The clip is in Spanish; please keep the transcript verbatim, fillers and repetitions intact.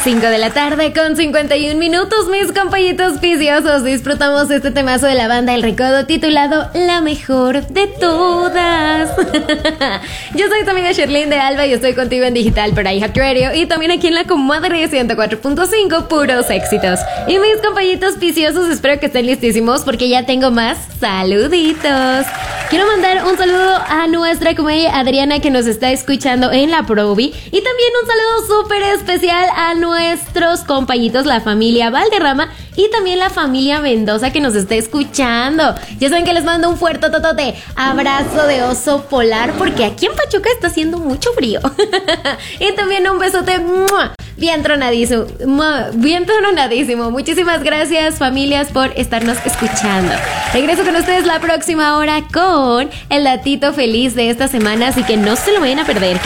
cinco de la tarde con cincuenta y un minutos, mis compañitos viciosos. Disfrutamos este temazo de la banda El Recodo titulado La Mejor de Todas. Yo soy tu amiga Sherlyn de Alba y estoy contigo en digital por iHeart Radio y también aquí en la comadre ciento cuatro punto cinco, puros éxitos. Y mis compañitos viciosos, espero que estén listísimos porque ya tengo más saluditos. Quiero mandar un saludo a nuestra comadre Adriana que nos está escuchando en la Provi y también un saludo súper especial a nuestros compañitos, la familia Valderrama y también la familia Mendoza que nos está escuchando. Ya saben que les mando un fuerte totote abrazo de oso polar porque aquí en Pachuca está haciendo mucho frío. Y también un besote ¡mua! Bien tronadísimo, bien tronadísimo. Muchísimas gracias, familias, por estarnos escuchando. Regreso con ustedes la próxima hora con el datito feliz de esta semana, así que no se lo vayan a perder.